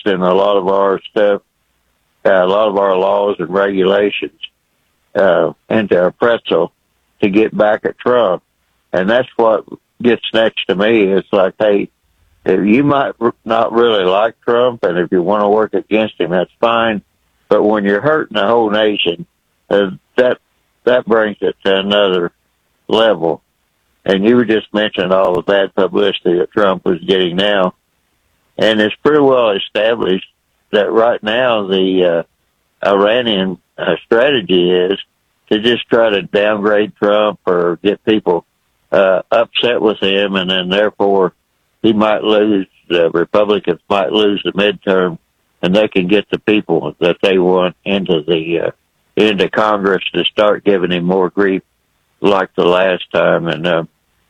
twisting a lot of our stuff, a lot of our laws and regulations into a pretzel to get back at Trump. And that's what gets next to me. It's like, hey, if you might not really like Trump, and if you want to work against him, that's fine. But when you're hurting the whole nation, that brings it to another level. And you were just mentioning all the bad publicity that Trump was getting now. And it's pretty well established that right now the Iranian strategy is to just try to downgrade Trump or get people upset with him, and then therefore he might lose, the Republicans might lose the midterm, and they can get the people that they want into Congress to start giving him more grief like the last time. And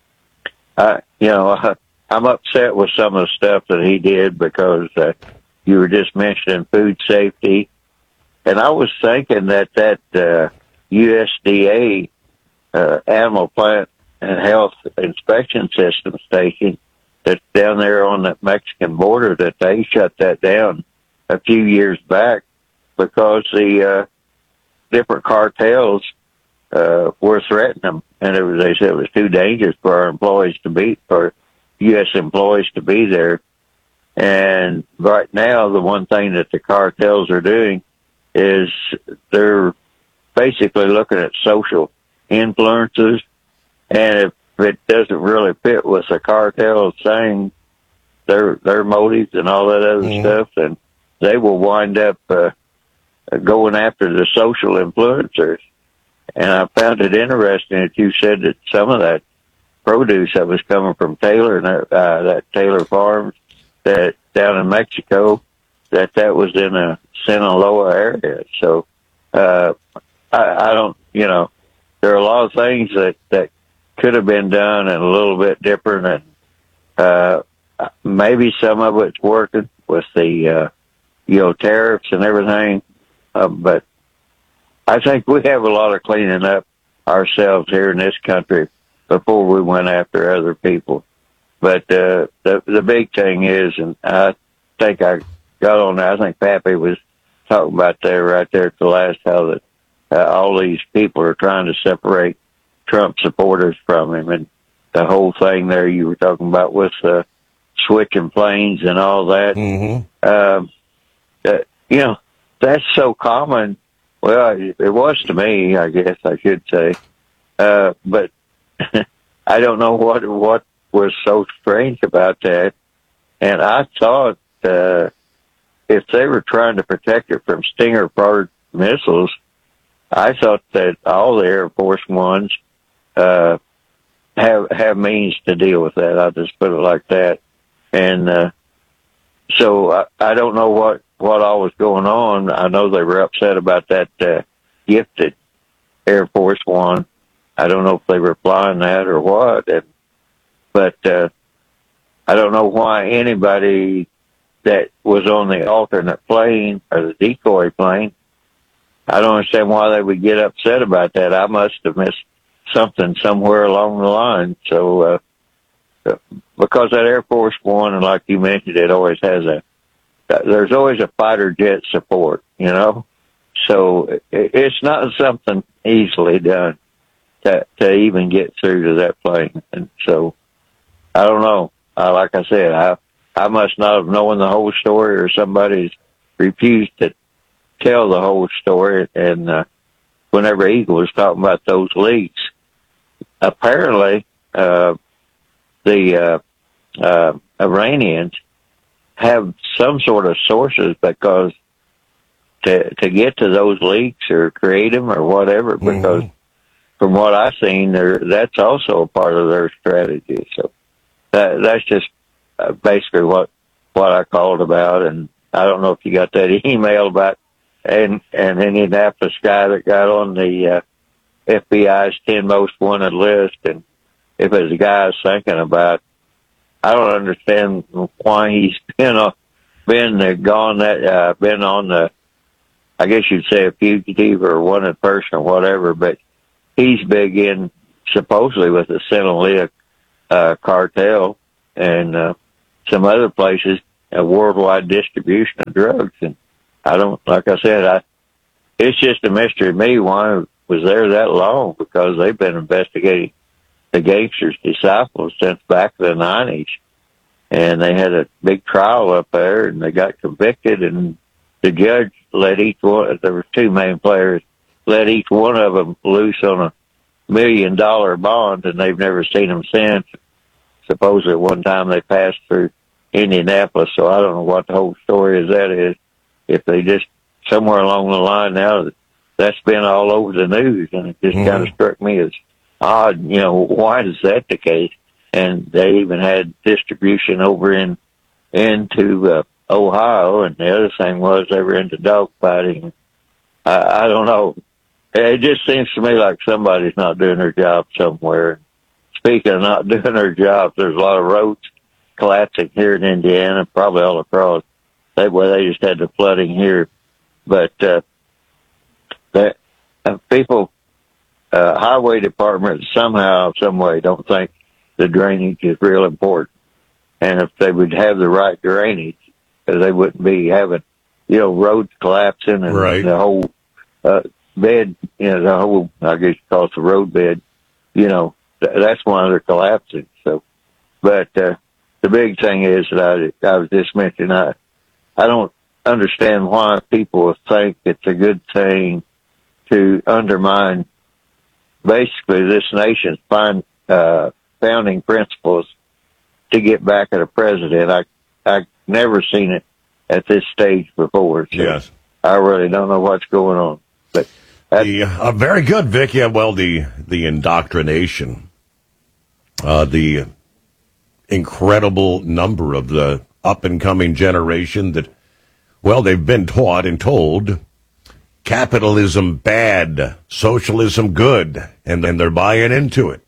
I'm upset with some of the stuff that he did because you were just mentioning food safety, and I was thinking that USDA animal plant and health inspection system station that's down there on that Mexican border, that they shut that down a few years back because the different cartels were threatening them, and they said it was too dangerous for our employees to be, for U.S. employees to be there. And right now, the one thing that the cartels are doing is they're basically looking at social influences, and if it doesn't really fit with the cartel saying their motives and all that other stuff, then they will wind up going after the social influencers. And I found it interesting that you said that some of that produce that was coming from Taylor and that Taylor Farms that down in Mexico, that was in a Sinaloa area. So I don't, there are a lot of things that could have been done and a little bit different, and maybe some of it's working with the tariffs and everything, but I think we have a lot of cleaning up ourselves here in this country before we went after other people. But the big thing is, and I think I got on there, I think Pappy was talking about that right there at the last, how that all these people are trying to separate Trump supporters from him, and the whole thing there you were talking about with switching planes and all that. That's so common. Well, it was to me, I guess I should say. But I don't know what was so strange about that. And I thought if they were trying to protect it from Stinger-powered missiles, I thought that all the Air Force ones have means to deal with that. I'll just put it like that. And so I don't know what all was going on. I know they were upset about that gifted Air Force One. I don't know if they were flying that or what. But I don't know why anybody that was on the alternate plane or the decoy plane, I don't understand why they would get upset about that. I must have missed something somewhere along the line. So, because that Air Force One, and like you mentioned, it always has there's always a fighter jet support, so it's not something easily done to even get through to that plane. And so, I don't know. Like I said, I must not have known the whole story, or somebody's refused to tell the whole story. And whenever Eagle was talking about those leaks, apparently the Iranians have some sort of sources, because to get to those leaks or create them or whatever, because from what I've seen, that's also a part of their strategy. So that's just basically what I called about. And I don't know if you got that email about an Indianapolis guy that got on the FBI's 10 most wanted list, and if it's a guy I was thinking about, I don't understand why he's been on the, I guess you'd say, a fugitive or wanted person or whatever, but he's big in supposedly with the Sinaloa cartel and some other places, a worldwide distribution of drugs. And I don't, like I said, it's just a mystery to me why it was there that long, because they've been investigating the Gangster's Disciples since back in the 90s. And they had a big trial up there, and they got convicted, and the judge let each one, there were two main players, let each one of them loose on a $1 million bond, and they've never seen them since. Supposedly at one time they passed through Indianapolis, so I don't know what the whole story is. If they just, somewhere along the line now, that's been all over the news, and it just kind of struck me as odd, why is that the case? And they even had distribution over into Ohio, and the other thing was they were into dogfighting. I don't know. It just seems to me like somebody's not doing their job somewhere. Speaking of not doing their job, there's a lot of roads collapsing here in Indiana, probably all across. They just had the flooding here. But that people, highway departments somehow, some way, don't think the drainage is real important. And if they would have the right drainage, they wouldn't be having, roads collapsing and the whole bed, the whole, I guess you call it the road bed, that's why they're collapsing. So, but the big thing is that I was just mentioning, I don't understand why people think it's a good thing to undermine basically this nation's founding principles to get back at a president. I've never seen it at this stage before. So yes. I really don't know what's going on. But very good, Vic. Yeah, well, the indoctrination, the incredible number of the up-and-coming generation that, well, they've been taught and told capitalism bad, socialism good, and then they're buying into it.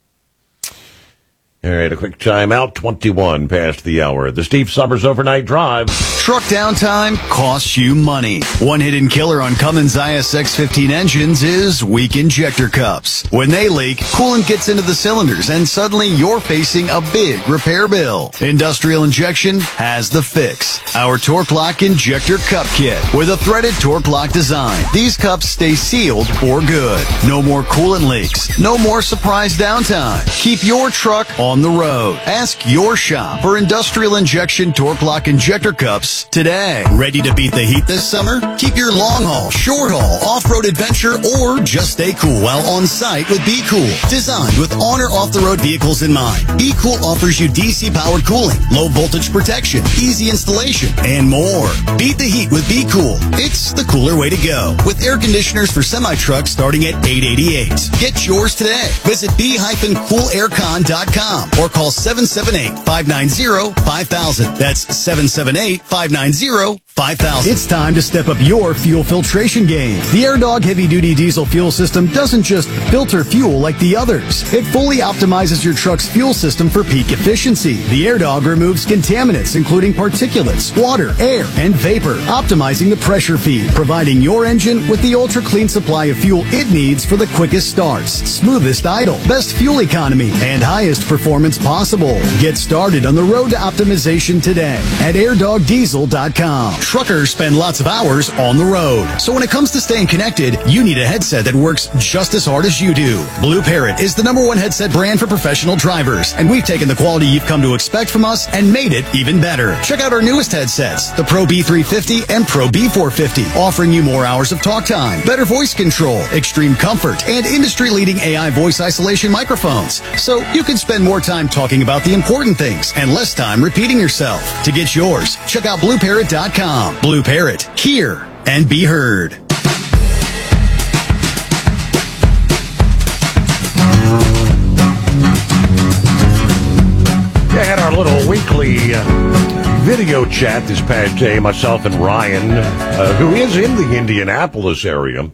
All right, a quick time out, 21 past the hour. The Steve Summers Overnight Drive. Truck downtime costs you money. One hidden killer on Cummins ISX-15 engines is weak injector cups. When they leak, coolant gets into the cylinders, and suddenly you're facing a big repair bill. Industrial Injection has the fix. Our Torque Lock Injector Cup Kit with a threaded Torque Lock design. These cups stay sealed for good. No more coolant leaks. No more surprise downtime. Keep your truck on the road. Ask your shop for Industrial Injection Torque Lock Injector Cups today. Ready to beat the heat this summer? Keep your long haul, short haul, off-road adventure, or just stay cool while on site with Be Cool. Designed with on or off-the-road vehicles in mind, Be Cool offers you DC-powered cooling, low voltage protection, easy installation, and more. Beat the heat with Be Cool. It's the cooler way to go. With air conditioners for semi-trucks starting at $888. Get yours today. Visit b-coolaircon.com or call 778-590-5000. That's 778-590-5000. It's time to step up your fuel filtration game. The AirDog heavy-duty diesel fuel system doesn't just filter fuel like the others. It fully optimizes your truck's fuel system for peak efficiency. The AirDog removes contaminants, including particulates, water, air, and vapor, optimizing the pressure feed, providing your engine with the ultra-clean supply of fuel it needs for the quickest starts, smoothest idle, best fuel economy, and highest performance possible. Get started on the road to optimization today at airdogdiesel.com. Truckers spend lots of hours on the road, so when it comes to staying connected, you need a headset that works just as hard as you do. Blue Parrot is the #1 headset brand for professional drivers, and we've taken the quality you've come to expect from us and made it even better. Check out our newest headsets, the Pro B350 and Pro B450, offering you more hours of talk time, better voice control, extreme comfort, and industry-leading AI voice isolation microphones, so you can spend more time talking about the important things and less time repeating yourself. To get yours, check out BlueParrot.com. Blue Parrot, hear and be heard. We had our little weekly video chat this past day, myself and Ryan, who is in the Indianapolis area.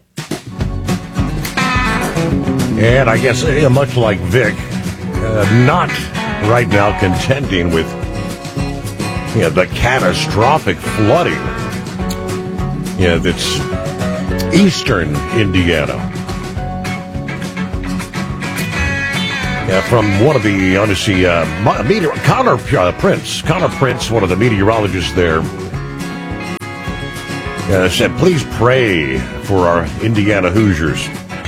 And I guess much like Vic, not right now contending with the catastrophic flooding that's eastern Indiana. From one of the, Connor Prince, one of the meteorologists there, said, please pray for our Indiana Hoosiers.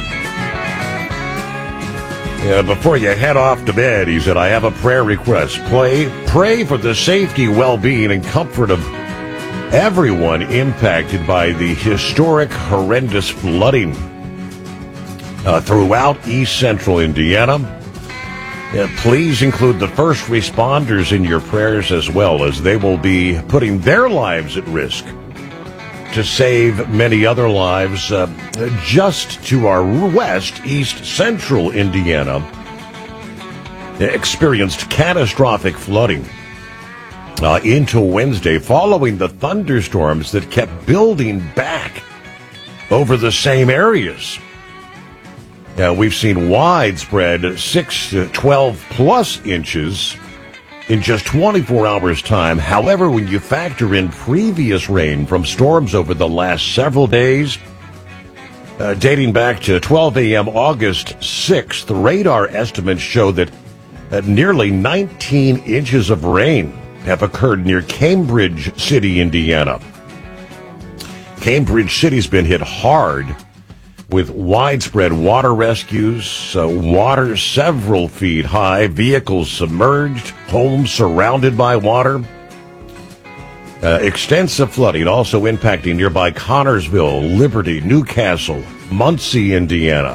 Before you head off to bed, he said, I have a prayer request. Pray for the safety, well-being, and comfort of everyone impacted by the historic, horrendous flooding throughout east central Indiana. Please include the first responders in your prayers as well, as they will be putting their lives at risk to save many other lives. Just to our west, east central Indiana experienced catastrophic flooding into Wednesday following the thunderstorms that kept building back over the same areas. We've seen widespread 6 to 12 plus inches in just 24 hours' time. However, when you factor in previous rain from storms over the last several days, dating back to 12 a.m. August 6th, the radar estimates show that nearly 19 inches of rain have occurred near Cambridge City, Indiana. Cambridge City's been hit hard with widespread water rescues, water several feet high, vehicles submerged, homes surrounded by water. Extensive flooding also impacting nearby Connorsville, Liberty, Newcastle, Muncie, Indiana.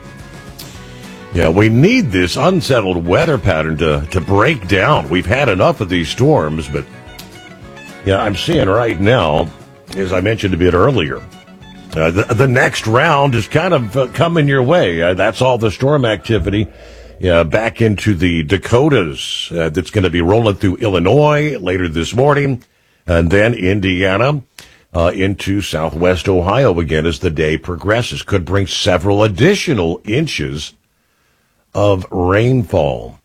We need this unsettled weather pattern to break down. We've had enough of these storms, but I'm seeing right now, as I mentioned a bit earlier, the next round is kind of coming your way. That's all the storm activity back into the Dakotas that's going to be rolling through Illinois later this morning, and then Indiana into southwest Ohio again as the day progresses. Could bring several additional inches of rainfall.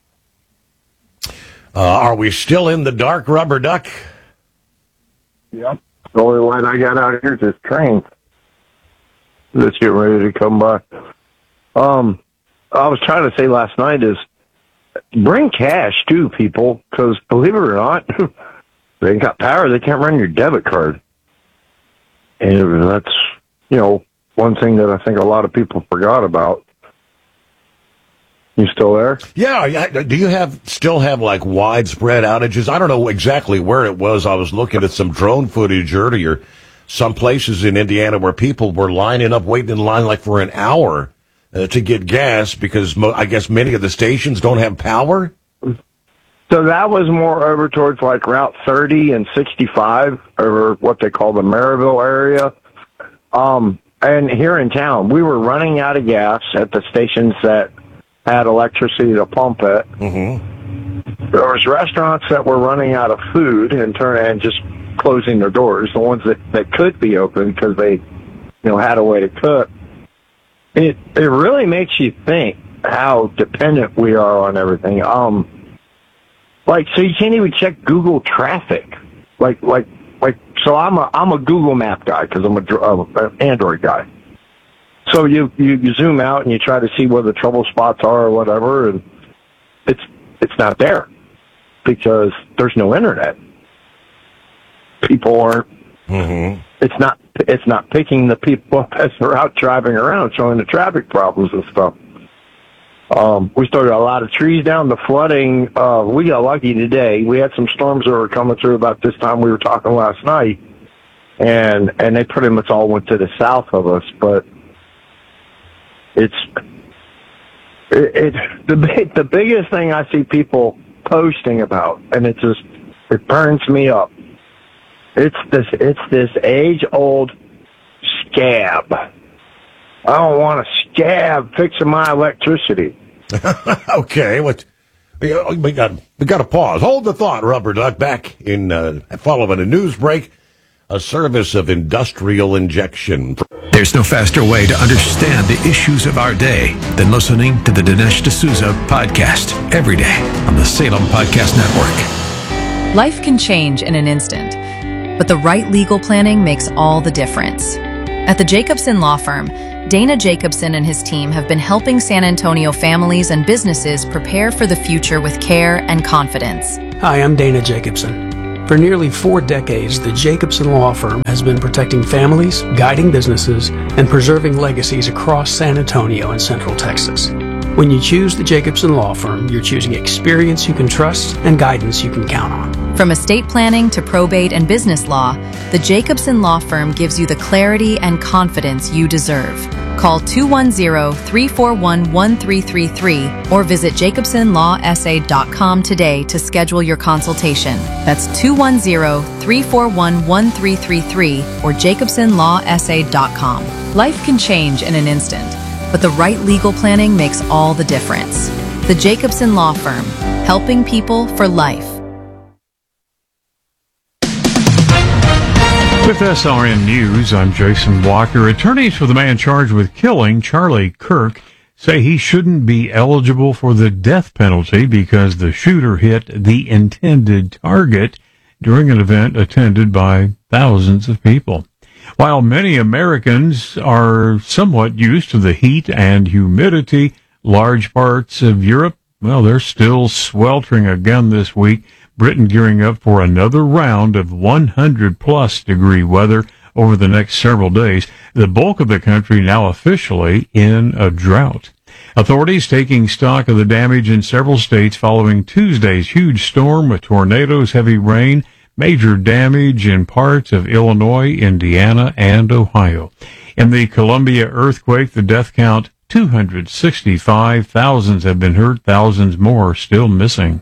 Are we still in the dark, Rubber Duck? Yep. The only light I got out here is this train that's getting ready to come by. I was trying to say last night is bring cash too, people, because believe it or not, they ain't got power. They can't run your debit card. And that's, one thing that I think a lot of people forgot about. You still there? Yeah. Do you still have like widespread outages? I don't know exactly where it was. I was looking at some drone footage earlier. Some places in Indiana where people were lining up, waiting in line like for an hour to get gas because I guess many of the stations don't have power. So that was more over towards like Route 30 and 65, or what they call the Maryville area. And here in town, we were running out of gas at the stations that had electricity to pump it. Mm-hmm. There was restaurants that were running out of food and just closing their doors, the ones that could be open because they, had a way to cook. It really makes you think how dependent we are on everything. So you can't even check Google traffic. So I'm a Google Map guy because I'm an Android guy. So you zoom out and you try to see where the trouble spots are or whatever, and it's not there because there's no internet. People aren't. Mm-hmm. It's not picking the people up as they're out driving around, showing the traffic problems and stuff. We started a lot of trees down. The flooding, we got lucky today. We had some storms that were coming through about this time we were talking last night, and they pretty much all went to the south of us. But the biggest thing I see people posting about, and it burns me up. It's this age-old scab. I don't want a scab fixing my electricity. Okay, we got to pause. Hold the thought, Rubber Duck. Back in following a news break, a service of industrial injection. There's no faster way to understand the issues of our day than listening to the Dinesh D'Souza podcast every day on the Salem Podcast Network. Life can change in an instant, but the right legal planning makes all the difference. At the Jacobson Law Firm, Dana Jacobson and his team have been helping San Antonio families and businesses prepare for the future with care and confidence. Hi, I'm Dana Jacobson. For nearly 4 decades, the Jacobson Law Firm has been protecting families, guiding businesses, and preserving legacies across San Antonio and Central Texas. When you choose the Jacobson Law Firm, you're choosing experience you can trust and guidance you can count on. From estate planning to probate and business law, the Jacobson Law Firm gives you the clarity and confidence you deserve. Call 210-341-1333 or visit jacobsonlawsa.com today to schedule your consultation. That's 210-341-1333 or jacobsonlawsa.com. Life can change in an instant, but the right legal planning makes all the difference. The Jacobson Law Firm, helping people for life. With SRN News, I'm Jason Walker. Attorneys for the man charged with killing Charlie Kirk say he shouldn't be eligible for the death penalty because the shooter hit the intended target during an event attended by thousands of people. While many Americans are somewhat used to the heat and humidity, large parts of Europe, well, they're still sweltering again this week. Britain gearing up for another round of 100-plus degree weather over the next several days. The bulk of the country now officially in a drought. Authorities taking stock of the damage in several states following Tuesday's huge storm with tornadoes, heavy rain, major damage in parts of Illinois, Indiana, and Ohio. In the Columbia earthquake, the death count 265. Thousands have been hurt. Thousands more are still missing.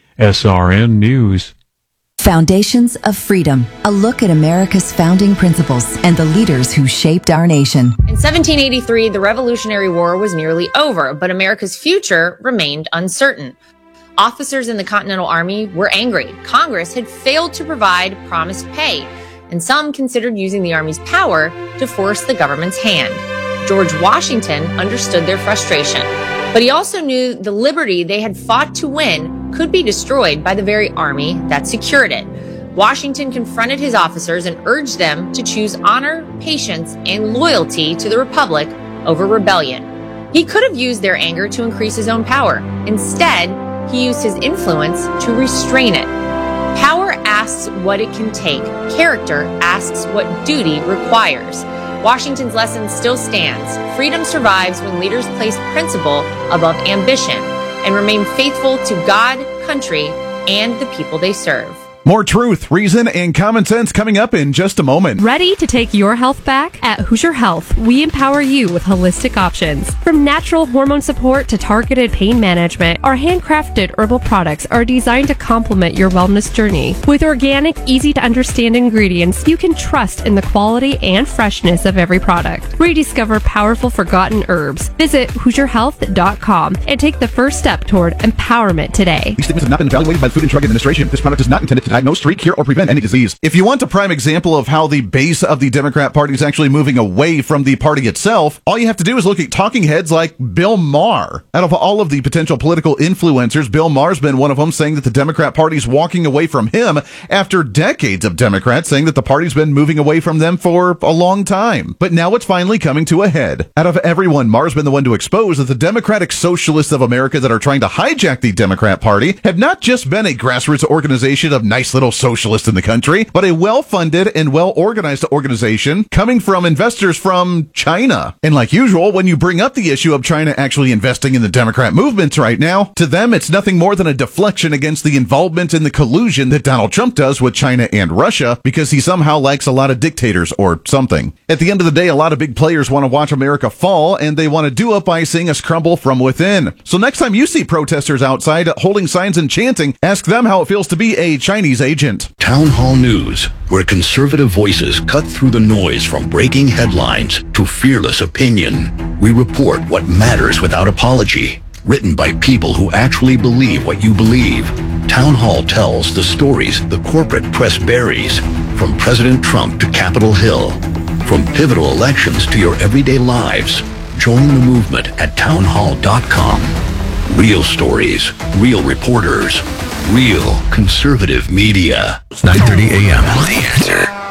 SRN News. Foundations of Freedom, a look at America's founding principles and the leaders who shaped our nation. In 1783, the Revolutionary War was nearly over, but America's future remained uncertain. Officers in the Continental Army were angry. Congress had failed to provide promised pay, and some considered using the Army's power to force the government's hand. George Washington understood their frustration, but he also knew the liberty they had fought to win could be destroyed by the very army that secured it. Washington confronted his officers and urged them to choose honor, patience, and loyalty to the Republic over rebellion. He could have used their anger to increase his own power. Instead, he used his influence to restrain it. Power asks what it can take. Character asks what duty requires. Washington's lesson still stands. Freedom survives when leaders place principle above ambition and remain faithful to God, country, and the people they serve. More truth, reason, and common sense coming up in just a moment. Ready to take your health back? At Hoosier Health, we empower you with holistic options. From natural hormone support to targeted pain management, our handcrafted herbal products are designed to complement your wellness journey. With organic, easy-to-understand ingredients, you can trust in the quality and freshness of every product. Rediscover powerful forgotten herbs. Visit HoosierHealth.com and take the first step toward empowerment today. These statements have not been evaluated by the Food and Drug Administration. This product is not intended to diagnose, treat, cure, or prevent any disease. If you want a prime example of how the base of the Democrat Party is actually moving away from the party itself, all you have to do is look at talking heads like Bill Maher. Out of all of the potential political influencers, Bill Maher's been one of them, saying that the Democrat Party's walking away from him after decades of Democrats saying that the party's been moving away from them for a long time. But now it's finally coming to a head. Out of everyone, Maher's been the one to expose that the Democratic Socialists of America that are trying to hijack the Democrat Party have not just been a grassroots organization of nice little socialists in the country, but a well-funded and well-organized organization coming from investors from China. And like usual, when you bring up the issue of China actually investing in the Democrat movements right now, to them it's nothing more than a deflection against the involvement in the collusion that Donald Trump does with China and Russia, because he somehow likes a lot of dictators or something. At the end of the day, a lot of big players want to watch America fall, and they want to do it by seeing us crumble from within. So next time you see protesters outside holding signs and chanting, ask them how it feels to be a Chinese agent. Town Hall News, where conservative voices cut through the noise from breaking headlines to fearless opinion. We report what matters without apology. Written by people who actually believe what you believe. Town Hall tells the stories the corporate press buries, from President Trump to Capitol Hill, from pivotal elections to your everyday lives. Join the movement at townhall.com. Real stories, real reporters, real conservative media. It's 9:30 a.m. The Answer.